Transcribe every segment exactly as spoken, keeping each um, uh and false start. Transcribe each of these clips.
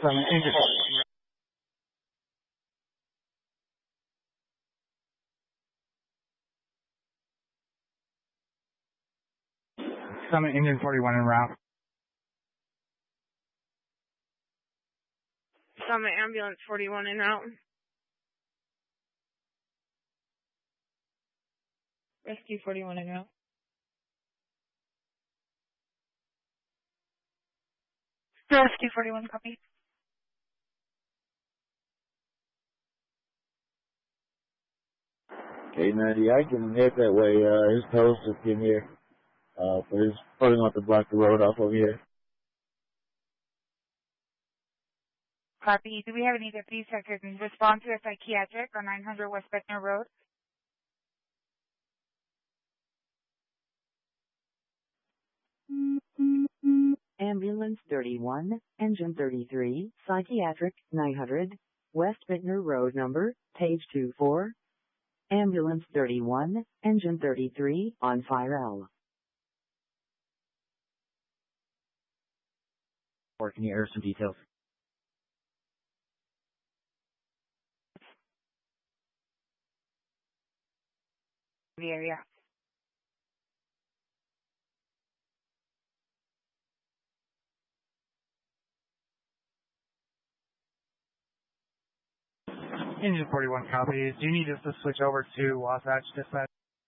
Summit Engine. Summit Engine forty-one en route. Summit Ambulance forty-one en route. Rescue forty-one en route. Rescue forty-one, copy. K ninety, I can head that way. Uh, his toes just in here. Uh, but he's pulling off to block the road off over here. Copy. Do we have any deputies that can respond to a psychiatric on nine hundred West Beckner Road? Ambulance thirty-one, Engine thirty-three, Psychiatric, nine hundred, West Bittner Road number, page two four. Ambulance thirty-one, Engine thirty-three, on fire L. Or can you air some details? The area. Engine forty-one copies. Do you need us to switch over to Wasatch Dispatch?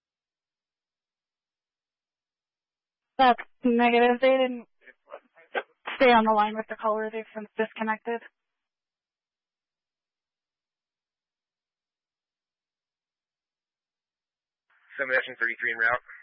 That's negative. They didn't stay on the line with the caller. They've since disconnected. Summit Engine thirty-three en route.